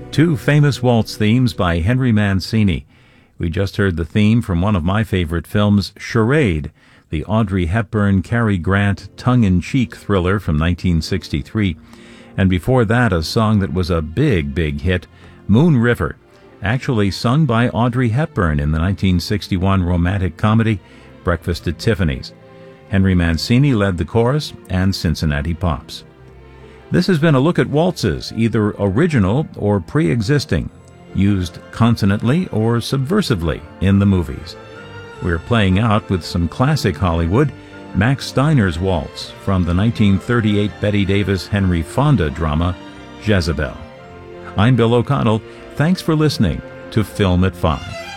Two famous waltz themes by Henry Mancini. We just heard the theme from one of my favorite films, Charade, the Audrey Hepburn-Cary Grant tongue-in-cheek thriller from 1963. And before that, a song that was a big hit, Moon River, actually sung by Audrey Hepburn in the 1961 romantic comedy Breakfast at Tiffany's. Henry Mancini led the chorus and Cincinnati Pops. This has been a look at waltzes, either original or pre-existing, used consonantly or subversively in the movies. We're playing out with some classic Hollywood, Max Steiner's waltz from the 1938 Bette Davis-Henry Fonda drama, Jezebel. I'm Bill O'Connell. Thanks for listening to Film at 5.